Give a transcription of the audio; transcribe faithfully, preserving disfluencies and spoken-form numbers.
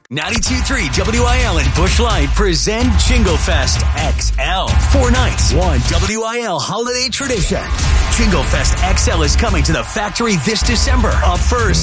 ninety-two point three W I L and Busch Light present Jingle Fest X L. Four nights, one W I L holiday tradition. Jingle Fest X L is coming to the factory this December. Up first,